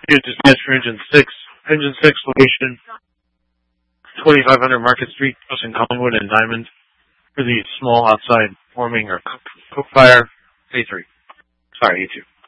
Here, dispatch for Engine 6. Engine 6 location, 2500 Market Street, in Collingwood and Diamond, for the small outside forming or cook fire, A3. Sorry, A2.